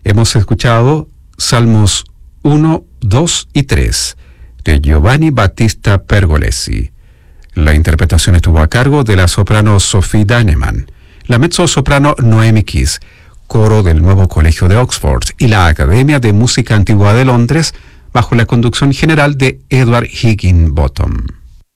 Hemos escuchado Salmos 1, 2 y 3 de Giovanni Battista Pergolesi. La interpretación estuvo a cargo de la soprano Sophie Daneman, la mezzosoprano Noemi Kiss, coro del Nuevo Colegio de Oxford y la Academia de Música Antigua de Londres, bajo la conducción general de Edward Higginbottom.